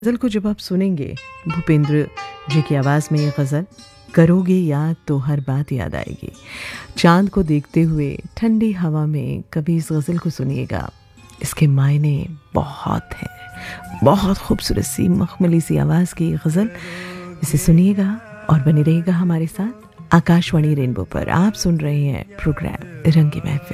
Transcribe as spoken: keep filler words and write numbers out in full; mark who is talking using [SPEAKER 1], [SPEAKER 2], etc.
[SPEAKER 1] गज़ल को जब आप सुनेंगे भूपेंद्र जी की आवाज़ में ये गज़ल, करोगे याद तो हर बात याद आएगी। चाँद को देखते हुए ठंडी हवा में कभी इस गज़ल को सुनिएगा, इसके मायने बहुत हैं। बहुत खूबसूरत सी मखमली सी आवाज़ की गज़ल, इसे सुनिएगा और बने रहिएगा हमारे साथ। आकाशवाणी रेनबो पर आप सुन रहे हैं प्रोग्राम रंग महफिल।